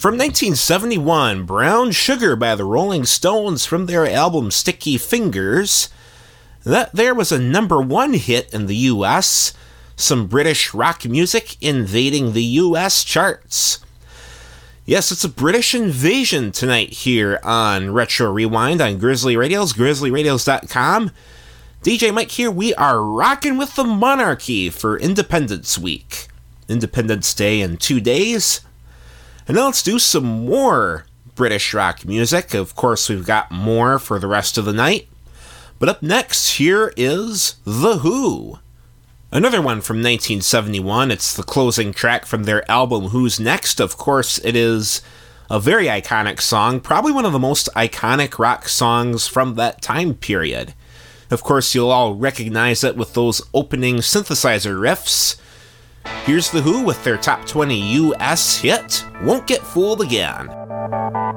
From 1971, Brown Sugar by the Rolling Stones from their album Sticky Fingers. That there was a number one hit in the US, some British rock music invading the US charts. Yes, it's a British invasion tonight here on Retro Rewind on Grizzly Radios, grizzlyradios.com. DJ Mike here, we are rocking with the monarchy for Independence Week. Independence Day in 2 days. And now let's do some more British rock music. Of course, we've got more for the rest of the night. But up next, here is The Who. Another one from 1971. It's the closing track from their album Who's Next. Of course, it is a very iconic song, probably one of the most iconic rock songs from that time period. Of course, you'll all recognize it with those opening synthesizer riffs. Here's The Who with their top 20 US hit, Won't Get Fooled Again.